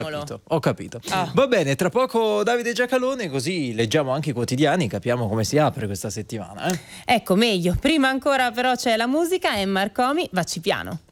Ho capito. Ah. Va bene, tra poco Davide Giacalone, così leggiamo anche i quotidiani, capiamo come si apre questa settimana. Ecco, meglio. Prima ancora però c'è la musica e Marcomi, Vacci piano.